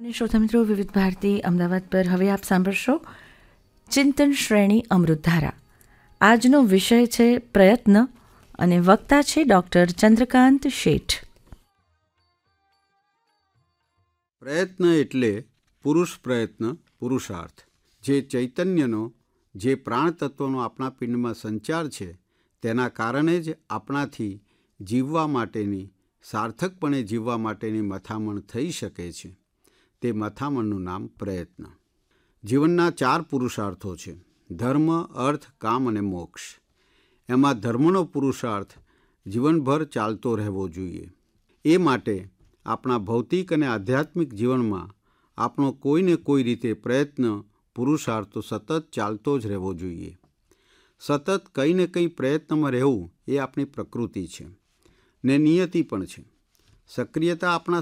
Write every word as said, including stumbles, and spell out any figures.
અને શ્રોતા મિત્રો, વિવિધ ભારતી અમદાવાદ પર હવે આપ સાંભળશો ચિંતન શ્રેણી અમૃતધારા. આજનો વિષય છે પ્રયત્ન અને વક્તા છે ડૉક્ટર ચંદ્રકાંત શેઠ. પ્રયત્ન એટલે પુરુષ પ્રયત્ન, પુરુષાર્થ. જે ચૈતન્યનો, જે પ્રાણ તત્વનો આપણા પિંડમાં સંચાર છે, તેના કારણે જ આપણાથી જીવવા માટેની, સાર્થકપણે જીવવા માટેની મથામણ થઈ શકે છે. તે મથામણનું નામ પ્રયત્ન. જીવનના ચાર પુરુષાર્થો છે: ધર્મ, અર્થ, કામ અને મોક્ષ. એમાં ધર્મનો પુરુષાર્થ જીવનભર ચાલતો રહેવો જોઈએ. એ માટે આપણા ભૌતિક અને આધ્યાત્મિક જીવનમાં આપણો કોઈને કોઈ રીતે પ્રયત્ન, પુરુષાર્થ તો સતત ચાલતો જ રહેવો જોઈએ. સતત કંઈ ને કંઈ પ્રયત્નમાં રહેવું એ આપણી પ્રકૃતિ છે ને નિયતિ પણ છે. સક્રિયતા આપણા